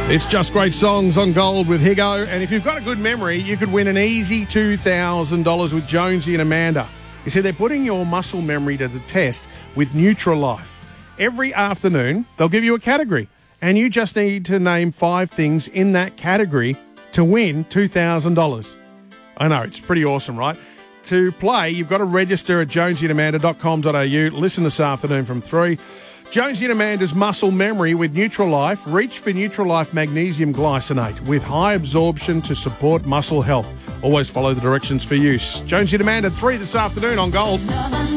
It's Just Great Songs on Gold with Higo. And if you've got a good memory, you could win an easy $2,000 with Jonesy and Amanda. You see, they're putting your muscle memory to the test with Nutrilife. Every afternoon, they'll give you a category, and you just need to name 5 things in that category to win $2,000. I know, it's pretty awesome, right? To play, you've got to register at jonesyandamanda.com.au. Listen this afternoon from 3. Jonesy and Amanda's muscle memory with Nutrilife. Reach for Nutrilife magnesium glycinate with high absorption to support muscle health. Always follow the directions for use. Jonesy and Amanda, 3 this afternoon on Gold.